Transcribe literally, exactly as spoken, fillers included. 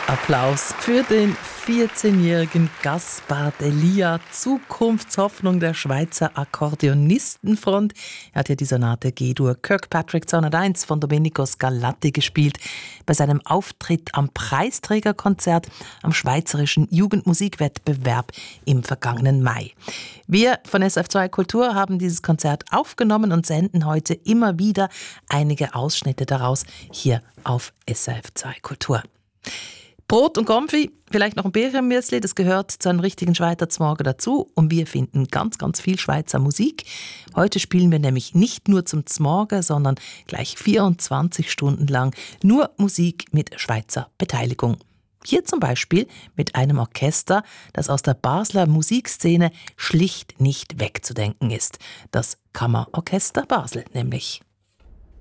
Applaus für den vierzehnjährigen Gaspar Delia, Zukunftshoffnung der Schweizer Akkordeonistenfront. Er hat ja die Sonate G-Dur Kirkpatrick zweihunderteins von Domenico Scarlatti gespielt bei seinem Auftritt am Preisträgerkonzert am Schweizerischen Jugendmusikwettbewerb im vergangenen Mai. Wir von S R F zwei Kultur haben dieses Konzert aufgenommen und senden heute immer wieder einige Ausschnitte daraus hier auf S R F zwei Kultur. Brot und Konfi, vielleicht noch ein Birchenmüsli, das gehört zu einem richtigen Schweizer Zmorgen dazu. Und wir finden ganz, ganz viel Schweizer Musik. Heute spielen wir nämlich nicht nur zum Zmorgen, sondern gleich vierundzwanzig Stunden lang nur Musik mit Schweizer Beteiligung. Hier zum Beispiel mit einem Orchester, das aus der Basler Musikszene schlicht nicht wegzudenken ist. Das Kammerorchester Basel nämlich.